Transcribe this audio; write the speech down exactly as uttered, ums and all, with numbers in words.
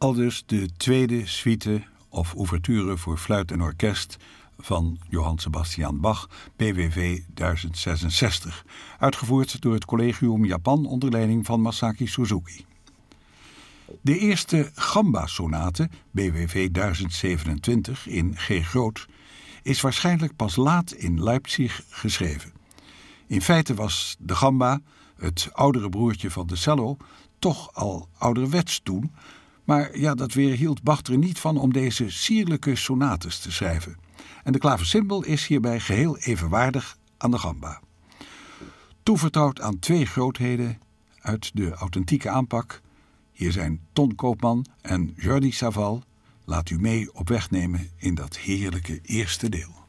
Aldus de tweede suite of ouverture voor fluit en orkest van Johann Sebastian Bach, B W V duizend zesenzestig, uitgevoerd door het Collegium Japan onder leiding van Masaki Suzuki. De eerste gamba-sonate, B W V duizend zevenentwintig, in G groot, is waarschijnlijk pas laat in Leipzig geschreven. In feite was de gamba, het oudere broertje van de cello, toch al ouderwets toen, maar ja, dat weerhield Bach er niet van om deze sierlijke sonates te schrijven. En de klaversymbol is hierbij geheel evenwaardig aan de gamba. Toevertrouwd aan twee grootheden uit de authentieke aanpak. Hier zijn Ton Koopman en Jordi Savall. Laat u mee op weg nemen in dat heerlijke eerste deel.